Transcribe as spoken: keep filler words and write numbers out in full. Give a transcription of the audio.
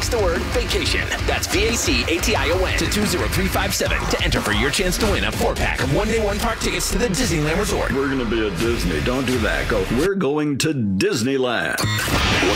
Text the word vacation. That's V A C A T I O N to two zero three five seven to enter for your chance to win a four-pack of one-day one-park tickets to the Disneyland Resort. We're going to be at Disney. Don't do that. Go. We're going to Disneyland.